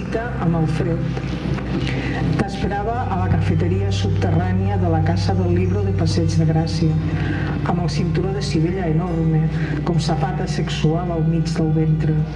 cita amb el fred. T'esperava a la cafeteria subterrània de la Casa del Libro de Passeig de Gràcia, amb el cinturó de sivella enorme, com sapata sexual al mig del ventre.